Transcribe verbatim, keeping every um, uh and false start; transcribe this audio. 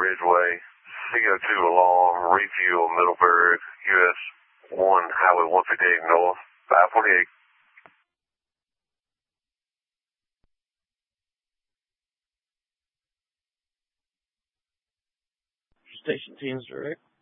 Ridgeway, C O two along, refuel Middleburg, U S one Highway one fifty-eight North, five forty-eight. Station teams direct.